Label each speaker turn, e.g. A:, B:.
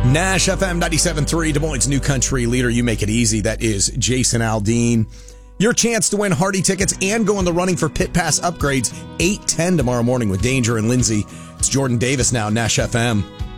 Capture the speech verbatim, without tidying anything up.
A: Nash F M ninety-seven point three, Des Moines' new country leader. You make it easy. That is Jason Aldean. Your chance to win Hardy tickets and go in the running for Pit Pass upgrades, eight ten tomorrow morning with Danger and Lindsay. It's Jordan Davis now, Nash F M.